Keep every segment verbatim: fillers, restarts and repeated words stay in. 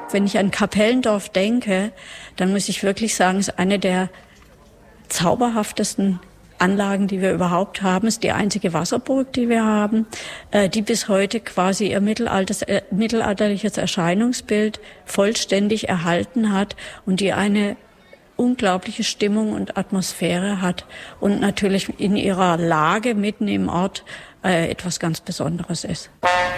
Wenn ich an Kapellendorf denke, dann muss ich wirklich sagen, es ist eine der zauberhaftesten Anlagen, die wir überhaupt haben. Es ist die einzige Wasserburg, die wir haben, äh, die bis heute quasi ihr Mittelalters, äh, mittelalterliches Erscheinungsbild vollständig erhalten hat und die eine unglaubliche Stimmung und Atmosphäre hat und natürlich in ihrer Lage mitten im Ort äh, etwas ganz Besonderes ist.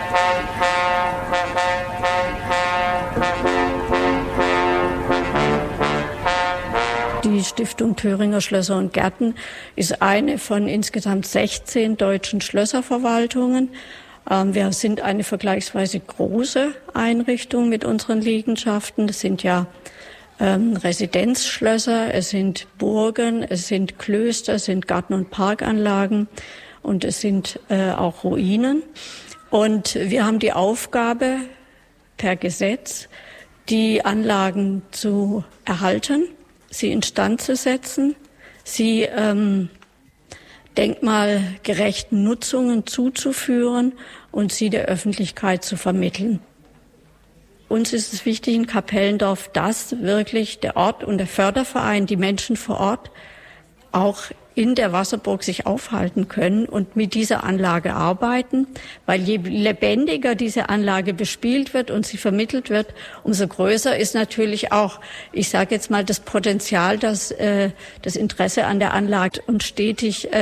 Die Stiftung Thüringer Schlösser und Gärten ist eine von insgesamt sechzehn deutschen Schlösserverwaltungen. Wir sind eine vergleichsweise große Einrichtung mit unseren Liegenschaften. Das sind ja ähm, Residenzschlösser, es sind Burgen, es sind Klöster, es sind Garten- und Parkanlagen und es sind äh, auch Ruinen. Und wir haben die Aufgabe, per Gesetz die Anlagen zu erhalten, sie instand zu setzen, sie ähm, denkmalgerechten Nutzungen zuzuführen und sie der Öffentlichkeit zu vermitteln. Uns ist es wichtig in Kapellendorf, dass wirklich der Ort und der Förderverein, die Menschen vor Ort auch in der Wasserburg sich aufhalten können und mit dieser Anlage arbeiten, weil je lebendiger diese Anlage bespielt wird und sie vermittelt wird, umso größer ist natürlich auch, ich sage jetzt mal, das Potenzial, dass äh, das Interesse an der Anlage und stetig äh,